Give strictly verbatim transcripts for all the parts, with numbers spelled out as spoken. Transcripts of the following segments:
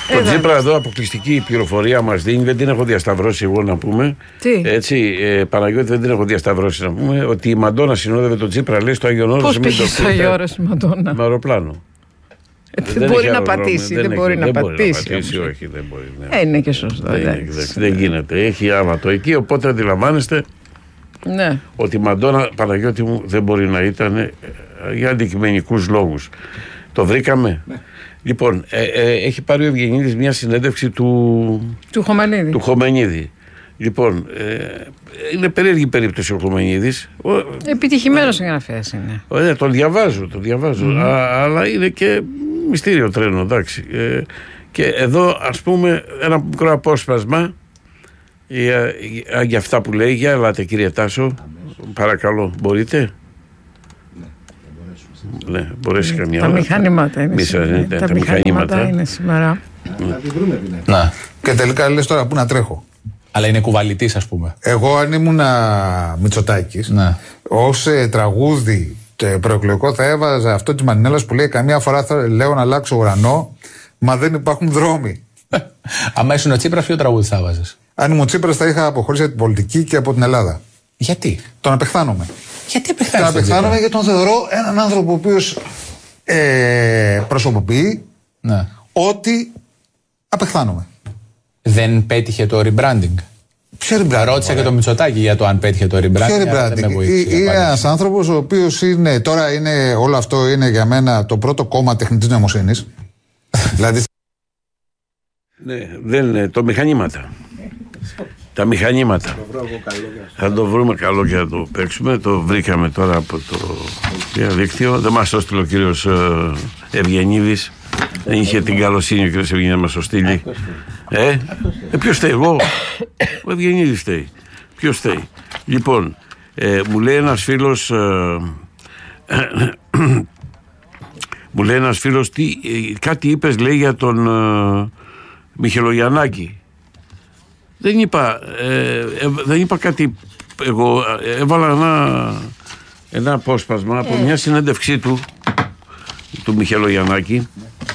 Το Τσίπρα εδώ αποκλειστική πληροφορία μας δίνει, δεν την έχω διασταυρώσει εγώ να πούμε. Τι? Έτσι, ε, Παναγιώτη, δεν την έχω διασταυρώσει να πούμε, ότι η Μαντόνα συνόδευε τον Τσίπρα, λέει, στο Άγιον Όρος. Πώς πήγε στο Άγιον Όρος η Μαντόνα? Με αεροπλάνο. Ε, δεν, δεν μπορεί να πατήσει. Δεν, δεν μπορεί να δεν πατήσει. Μπορεί να πατήσει, όχι, δεν μπορεί. Ναι. Ε, είναι και σωστό. Δεν, είναι, δεν, δεν γίνεται. Έχει άβατο εκεί, οπότε αντιλαμβάνεστε ναι. ότι η Μαντόνα, Παναγιώτη μου, δεν μπορεί να ήταν ε, για αντικειμενικούς λόγους. Το βρήκαμε. Ναι. Λοιπόν, ε, ε, έχει πάρει ο Ευγενίδης μια συνέντευξη του, του Χομενίδη. Του Χομενίδη. Λοιπόν, ε, είναι περίεργη περίπτωση ο Χομενίδης. Επιτυχημένος εγγραφέας είναι. Ε, τον διαβάζω, τον διαβάζω. Mm. Α, αλλά είναι και μυστήριο τρένο, εντάξει. Ε, και εδώ, ας πούμε, ένα μικρό απόσπασμα για, για, για αυτά που λέει. Για ελάτε, κύριε Τάσο. Αμέσως. Παρακαλώ, μπορείτε. Ναι, μπορέσει καμιά τα ώρα. Μηχανήματα είναι Μίσα, σήμερα. Ναι, τα, τα, τα μηχανήματα είναι σήμερα. Να τη βρούμε την αρχή. Να. Και τελικά λες τώρα πού να τρέχω. Αλλά είναι κουβαλητής, ας πούμε. Εγώ αν ήμουν Μητσοτάκης, ναι. ως ε, τραγούδι ε, προεκλογικό θα έβαζα αυτό της Μανινέλας που λέει καμιά φορά θα λέω να αλλάξω ουρανό, μα δεν υπάρχουν δρόμοι. Άμα ήσουν ο Τσίπρας, ποιο τραγούδι θα βάζεις? Αν ήμουν ο Τσίπρας θα είχα αποχωρήσει από την πολιτική και από την Ελλάδα. Γιατί? Τον απεχθάνομαι. Γιατί απεχθάνομαι? Τον απεχθάνομαι γιατί τον θεωρώ έναν άνθρωπο ο οποίος ε, προσωποποιεί ναι. ότι απεχθάνομαι. Δεν πέτυχε το rebranding. Ποιο rebranding? Ρώτησα ωραία. Και το Μητσοτάκη για το αν πέτυχε το rebranding. Ποιο rebranding? Είναι ένας άνθρωπος ο οποίος είναι, τώρα είναι, όλο αυτό είναι για μένα το πρώτο κόμμα τεχνητής νοημοσύνης. Δηλαδή. Ναι, δεν είναι, το μηχανήματα. Τα μηχανήματα. Θα το βρούμε καλό και να το παίξουμε. Το βρήκαμε τώρα από το διαδίκτυο. Δεν μας το έστειλε ο κύριος Ευγενίδης. Δεν είχε την καλοσύνη ο κύριος Ευγενίδης να μας το στείλει. Ε, ε ποιος φταίει? Εγώ? Ο Ευγενίδης φταίει. Ποιος φταίει? Λοιπόν, ε, μου λέει ένας φίλος ε, ε, μου λέει ένας φίλος τι, ε, κάτι είπες, λέει, για τον ε, Μιχελογιαννάκη. Δεν είπα, ε, ε, δεν είπα κάτι. Εγώ έβαλα ένα, ένα απόσπασμα από μια συνέντευξή του του Μιχελογιαννάκη.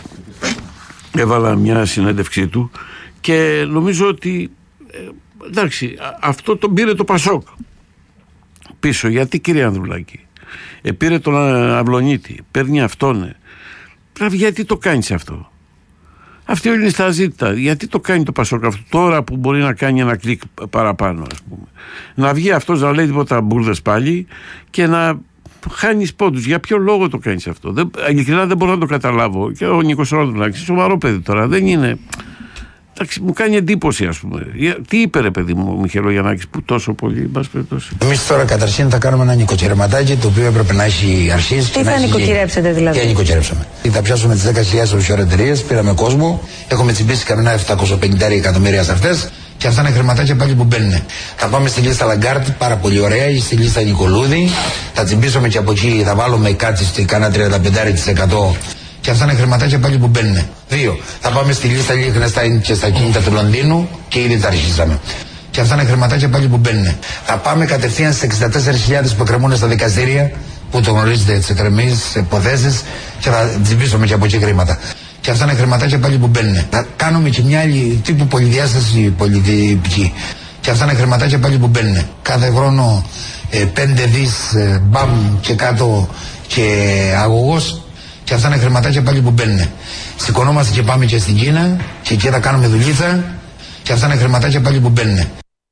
Έβαλα μια συνέντευξή του και νομίζω ότι ε, εντάξει, αυτό τον πήρε το Πασόκ πίσω. Γιατί, κύριε Ανδρουλάκη? Ε, πήρε τον Αυλονίτη, παίρνει αυτόν. Πρέπει, γιατί το κάνεις αυτό? Αυτή είναι στα ζήτητα. Γιατί το κάνει το Πασόκ αυτό τώρα που μπορεί να κάνει ένα κλικ παραπάνω, ας πούμε? Να βγει αυτός να λέει τίποτα μπουρδες πάλι και να χάνεις πόντους. Για ποιο λόγο το κάνεις αυτό? Δεν, ειλικρινά δεν μπορώ να το καταλάβω. Και ο Νίκος Ρόδουλάκης, σοβαρό παιδί τώρα, δεν είναι. Εντάξει, μου κάνει εντύπωση, ας πούμε. Τι είπε, ρε παιδί μου, ο Μιχελογιαννάκης που τόσο πολύ, εν πάση περιπτώσει? Εμείς τώρα καταρχήν θα κάνουμε ένα νοικοκυρεματάκι το οποίο έπρεπε να έχει αρχίσει. Τι θα νοικοκυρέψετε δηλαδή? Τι νοικοκυρέψαμε? Θα πιάσουμε τις δέκα χιλιάδες offshore εταιρείες, πήραμε κόσμο, έχουμε τσιμπήσει κανένα επτακόσια πενήντα εκατομμύρια σε αυτές και αυτά είναι χρηματάκια πάλι που μπαίνουν. Θα πάμε στη λίστα Λαγκάρτ, πάρα πολύ ωραία, ή στη λίστα Νικολούδη, θα τσιμπήσουμε και από εκεί, θα βάλουμε κάτι στη κάνα τριάντα πέντε τοις εκατό. Και αυτά είναι χρηματάκια πάλι που μπαίνουν. Δύο. Θα πάμε στη λίστα Liechtenstein και στα κίνητα του Λονδίνου και ήδη τα αρχίσαμε. Και αυτά είναι χρηματάκια πάλι που μπαίνουν. Θα πάμε κατευθείαν στις εξήντα τέσσερις χιλιάδες που εκκρεμούν στα δικαστήρια, που το γνωρίζετε, τις εκκρεμείς υποθέσεις, και θα τσιμπήσουμε και από εκεί χρήματα. Και αυτά είναι χρηματάκια πάλι που μπαίνουν. Θα κάνουμε και μια άλλη τύπου πολυδιάσταση πολιτική. Και αυτά είναι χρηματάκια πάλι που μπαίνουν. Κάθε χρόνο ε, πέντε δις ε, μπαμ και κάτω και αγωγός. Και αυτά είναι χρηματάκια πάλι που μπαίνουν. Σηκωνόμαστε και πάμε και στην Κίνα και εκεί θα κάνουμε δουλίτσα. Και αυτά είναι χρηματάκια πάλι που μπαίνουν.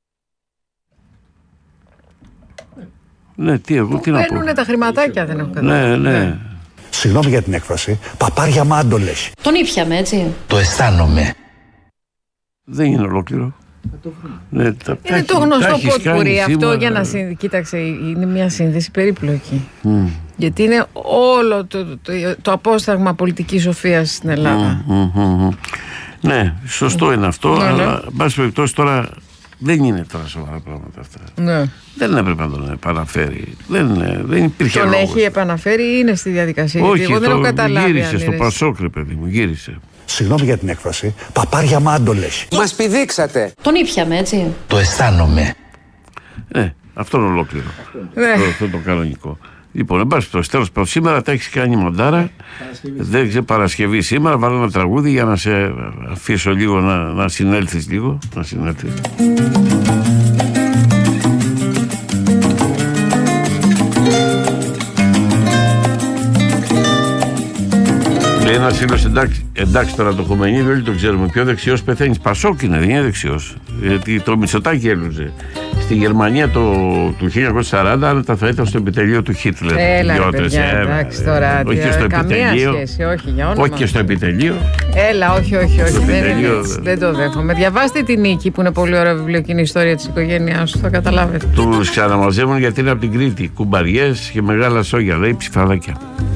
Ναι, τι εγώ, τι να πω. Μπαίνουνε τα χρηματάκια, δεν έχω καταλάβει. Ναι, ναι. Συγγνώμη για την έκφραση. Παπάρια μάντολες. Τον ήπιαμε, έτσι. Το αισθάνομαι. Δεν είναι ολόκληρο. Ναι, τα, είναι το γνωστό ποτπουρί αυτό σήμερα. Για να συν... Κοίταξε, είναι μια σύνδεση περίπλοκη. Mm. Γιατί είναι όλο το, το, το, το απόσταγμα πολιτικής σοφίας στην Ελλάδα. Mm, mm, mm, mm. Ναι, σωστό mm. είναι αυτό, ναι, αλλά εν πάση περιπτώσει τώρα δεν είναι τώρα σοβαρά πράγματα αυτά. Ναι. Δεν έπρεπε να τον επαναφέρει. Δεν, δεν υπήρχε τον λόγος. Έχει επαναφέρει ή είναι στη διαδικασία? Όχι, γιατί εγώ δεν έχω καταλάβει. Γύρισε στο Πασόκ, ρε παιδί μου, γύρισε. Συγγνώμη για την έκφραση. Παπάρια μάντολες. Μας πηδήξατε. Τον ήπιαμε, έτσι. Το αισθάνομαι. Ναι, αυτό είναι ολόκληρο. Ναι. Αυτό, αυτό το κανονικό. Λοιπόν, εν πάση περιπτώσει, τέλος πάντων, σήμερα τα έχεις κάνει μοντάρα. Δεν ξέρω, Παρασκευή σήμερα, βάλω ένα τραγούδι για να σε αφήσω λίγο να, να συνέλθεις λίγο. Να συνέλθεις. Λέει ένας φίλος, εντάξει, εντάξει τώρα το Χωμενίδη, όλοι το ξέρουμε. Πιο δεξιός πεθαίνεις. Πασόκ είναι, δεν είναι δεξιός. Γιατί το Μητσοτάκη έλουζε. Στη Γερμανία το, του χίλια εννιακόσια σαράντα, άνετα θα ήταν στο επιτελείο του Χίτλερ. Έλα, ρε παιδιά, εντάξει τώρα. Όχι και στο καμία επιτελείο. Σχέση, όχι, για όνομα. Όχι και στο επιτελείο. Έλα, όχι, όχι, όχι. Δεν, επιτελείο, είναι έτσι, δεν το δέχομαι. Διαβάστε τη Νίκη που είναι πολύ ωραία βιβλίο και είναι η ιστορία της οικογένειάς σου, θα καταλάβετε. Τους ξαναμαζεύουν γιατί είναι από την Κρήτη. Κουμπαριές και μεγάλα σόγια, λέει ψηφαδάκια.